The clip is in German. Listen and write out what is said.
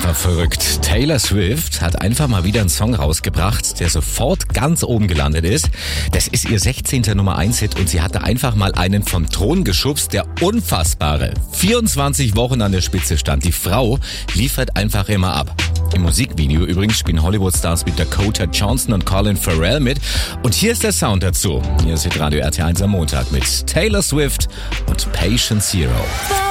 einfach verrückt. Taylor Swift hat einfach mal wieder einen Song rausgebracht, der sofort ganz oben gelandet ist. Das ist ihr 16. Nummer 1 Hit und sie hatte einfach mal einen vom Thron geschubst, der unfassbare 24 Wochen an der Spitze stand. Die Frau liefert einfach immer ab. Im Musikvideo übrigens spielen Hollywood-Stars wie Dakota Johnson und Colin Farrell mit. Und hier ist der Sound dazu. Hier ist Radio RT1 am Montag mit Taylor Swift und Patient Zero.